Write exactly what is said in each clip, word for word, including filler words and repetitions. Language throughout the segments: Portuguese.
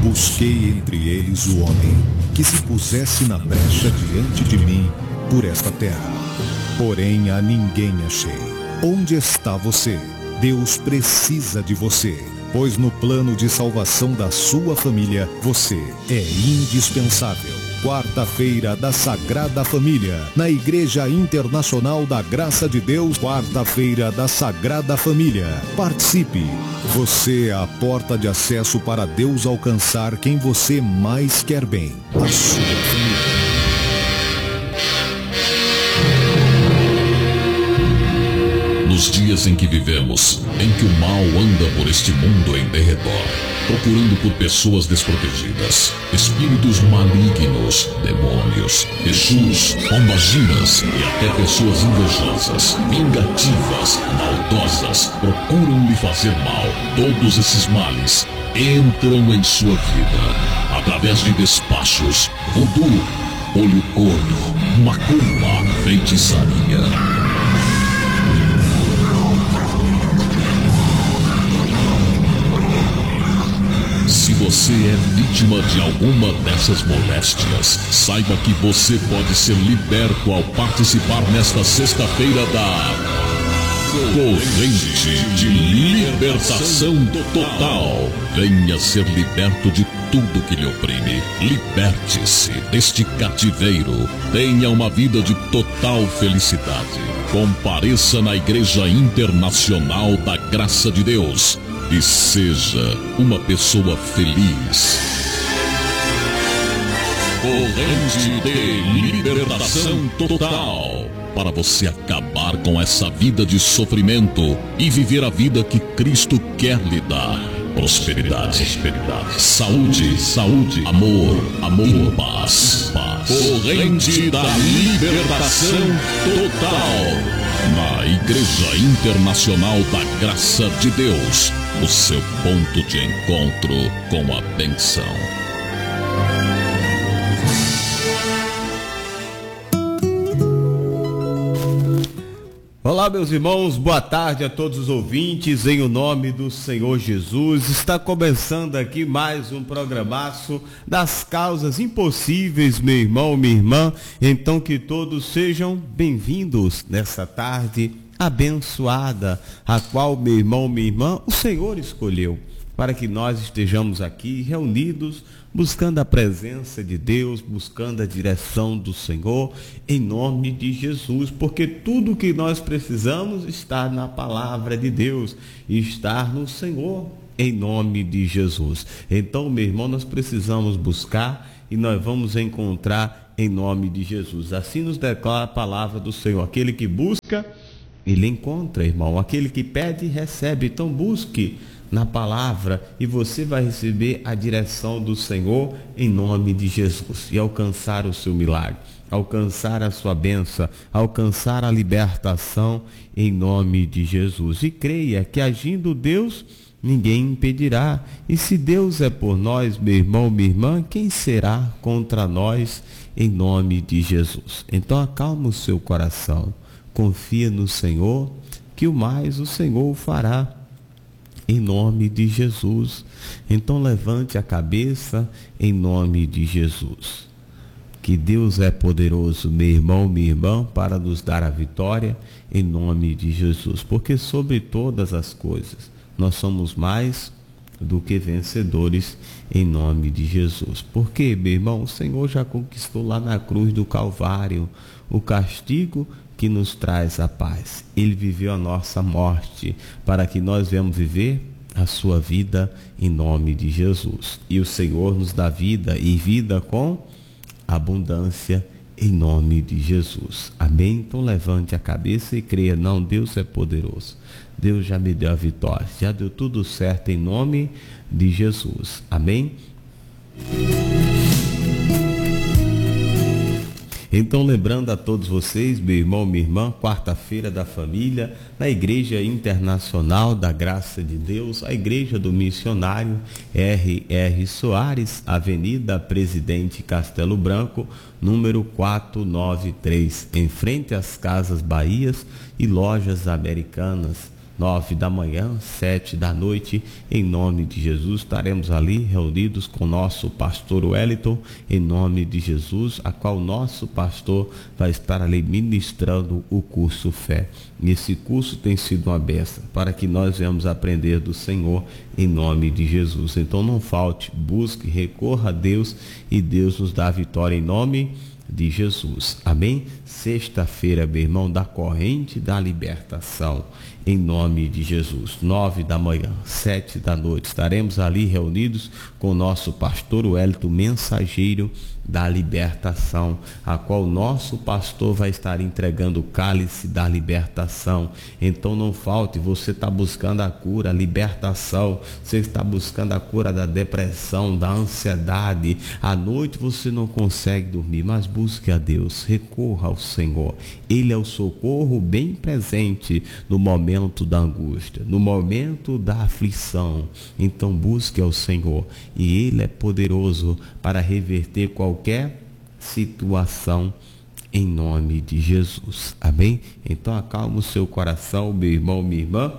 Busquei entre eles o homem que se pusesse na brecha diante de mim por esta terra. Porém a ninguém achei. Onde está você? Deus precisa de você, pois no plano de salvação da sua família, você é indispensável. Quarta-feira da Sagrada Família, na Igreja Internacional da Graça de Deus, quarta-feira da Sagrada Família. Participe! Você é a porta de acesso para Deus alcançar quem você mais quer bem, a sua família. Nos dias em que vivemos, em que o mal anda por este mundo em derredor, procurando por pessoas desprotegidas, espíritos malignos, demônios, exus, pombagiras e até pessoas invejosas, vingativas, maldosas, procuram lhe fazer mal. Todos esses males entram em sua vida através de despachos, voodoo, olho gordo, macumba, feitiçaria. Se você é vítima de alguma dessas moléstias, saiba que você pode ser liberto ao participar nesta sexta-feira da Corrente de Libertação Total. Venha ser liberto de tudo que lhe oprime. Liberte-se deste cativeiro. Tenha uma vida de total felicidade. Compareça na Igreja Internacional da Graça de Deus e seja uma pessoa feliz. Corrente de Libertação Total, para você acabar com essa vida de sofrimento e viver a vida que Cristo quer lhe dar. Prosperidade, prosperidade, saúde, saúde, amor, amor, e paz, paz. Corrente da Libertação Total, na Igreja Internacional da Graça de Deus, o seu ponto de encontro com a bênção. Olá, meus irmãos, boa tarde a todos os ouvintes, em o nome do Senhor Jesus. Está começando aqui mais um programaço das causas impossíveis, meu irmão, minha irmã. Então que todos sejam bem-vindos nessa tarde abençoada, a qual, meu irmão, minha irmã, o Senhor escolheu para que nós estejamos aqui reunidos, buscando a presença de Deus, buscando a direção do Senhor, em nome de Jesus, porque tudo que nós precisamos está na palavra de Deus, e está no Senhor, em nome de Jesus. Então, meu irmão, nós precisamos buscar e nós vamos encontrar em nome de Jesus. Assim nos declara a palavra do Senhor: aquele que busca, ele encontra, irmão. Aquele que pede, recebe. Então busque na palavra e você vai receber a direção do Senhor em nome de Jesus e alcançar o seu milagre, alcançar a sua bênção, alcançar a libertação em nome de Jesus. E creia que agindo Deus, ninguém impedirá. E se Deus é por nós, meu irmão, minha irmã, quem será contra nós em nome de Jesus? Então acalma o seu coração, confia no Senhor, que o mais o Senhor fará em nome de Jesus. Então levante a cabeça em nome de Jesus. Que Deus é poderoso, meu irmão, minha irmã, para nos dar a vitória em nome de Jesus. Porque sobre todas as coisas nós somos mais do que vencedores em nome de Jesus. Porque, meu irmão, o Senhor já conquistou lá na cruz do Calvário o castigo que nos traz a paz. Ele viveu a nossa morte para que nós venhamos viver a sua vida em nome de Jesus. E o Senhor nos dá vida e vida com abundância em nome de Jesus. Amém? Então levante a cabeça e creia: não, Deus é poderoso. Deus já me deu a vitória. Já deu tudo certo em nome de Jesus. Amém? Então, lembrando a todos vocês, meu irmão, minha irmã, quarta-feira da família, na Igreja Internacional da Graça de Deus, a Igreja do Missionário R R Soares, Avenida Presidente Castelo Branco, número quatrocentos e noventa e três, em frente às Casas Bahias e Lojas Americanas, nove da manhã, sete da noite, em nome de Jesus, estaremos ali reunidos com o nosso pastor Wellington, em nome de Jesus, a qual nosso pastor vai estar ali ministrando o curso Fé. E esse curso tem sido uma bênção para que nós venhamos aprender do Senhor em nome de Jesus. Então não falte, busque, recorra a Deus e Deus nos dá a vitória em nome de Jesus. Amém? Sexta-feira, meu irmão, da corrente da libertação, em nome de Jesus. Nove da manhã, sete da noite, estaremos ali reunidos com o nosso pastor Wellington, mensageiro da libertação, a qual nosso pastor vai estar entregando o cálice da libertação. Então não falte, você está buscando a cura, a libertação, você está buscando a cura da depressão, da ansiedade. À noite você não consegue dormir, mas busque a Deus, recorra ao Senhor. Ele é o socorro bem presente no momento da angústia, no momento da aflição. Então busque ao Senhor e Ele é poderoso para reverter qualquer qualquer situação em nome de Jesus. Amém? Então acalma o seu coração, meu irmão, minha irmã.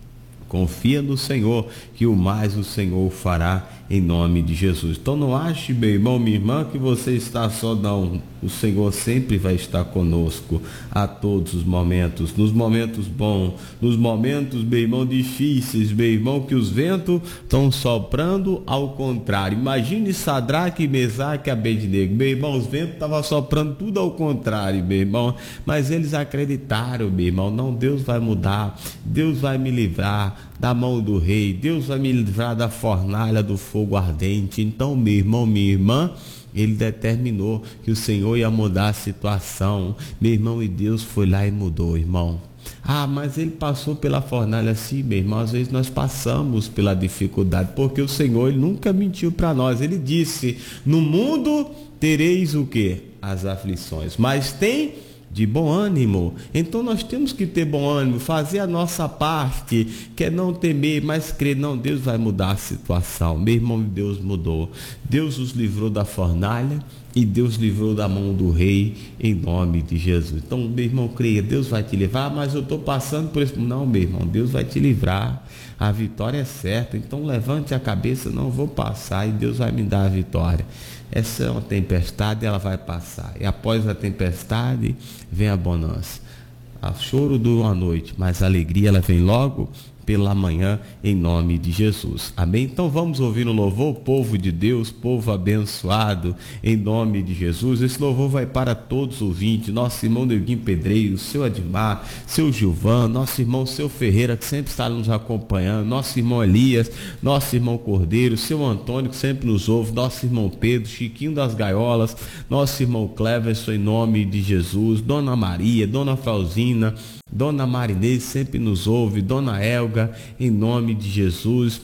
Confia no Senhor, que o mais o Senhor fará em nome de Jesus. Então não ache, meu irmão, minha irmã, que você está só, não. O Senhor sempre vai estar conosco a todos os momentos, nos momentos bons, nos momentos, meu irmão, difíceis, meu irmão, que os ventos estão soprando ao contrário. Imagine Sadraque, Mesaque e Abednego, meu irmão, os ventos estavam soprando tudo ao contrário, meu irmão, mas eles acreditaram, meu irmão, não, Deus vai mudar, Deus vai me livrar da mão do rei, Deus vai me livrar da fornalha do fogo ardente. Então, meu irmão, minha irmã, ele determinou que o Senhor ia mudar a situação, meu irmão, e Deus foi lá e mudou, irmão. Ah, mas ele passou pela fornalha. Sim, meu irmão, às vezes nós passamos pela dificuldade, porque o Senhor, ele nunca mentiu para nós. Ele disse: no mundo tereis o quê? As aflições, mas tem de bom ânimo. Então nós temos que ter bom ânimo, fazer a nossa parte, que é não temer, mas crer. Não, Deus vai mudar a situação. Meu irmão, Deus mudou. Deus os livrou da fornalha e Deus livrou da mão do rei em nome de Jesus. Então, meu irmão, creia, Deus vai te livrar, mas eu estou passando por isso. Não, meu irmão, Deus vai te livrar. A vitória é certa. Então levante a cabeça, não vou passar e Deus vai me dar a vitória. Essa é uma tempestade, ela vai passar. E após a tempestade, vem a bonança. O choro dura uma noite, mas a alegria ela vem logo pela manhã, em nome de Jesus. Amém? Então vamos ouvir no louvor, povo de Deus, povo abençoado, em nome de Jesus. Esse louvor vai para todos os ouvintes, nosso irmão Neuguinho Pedreiro, seu Admar, seu Gilvan, nosso irmão seu Ferreira, que sempre está nos acompanhando, nosso irmão Elias, nosso irmão Cordeiro, seu Antônio, que sempre nos ouve, nosso irmão Pedro, Chiquinho das Gaiolas, nosso irmão Cleverson, em nome de Jesus, Dona Maria, Dona Frauzina, Dona Marinês sempre nos ouve, Dona Elga, em nome de Jesus,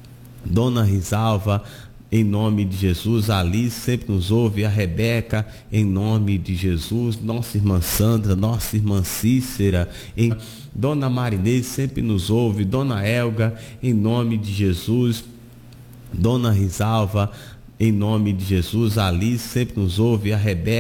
Dona Risalva, em nome de Jesus, a Alice sempre nos ouve, a Rebeca, em nome de Jesus, nossa irmã Sandra, nossa irmã Cícera, em... Dona Marinês sempre nos ouve, Dona Elga, em nome de Jesus, Dona Risalva, em nome de Jesus, a Alice sempre nos ouve, a Rebeca,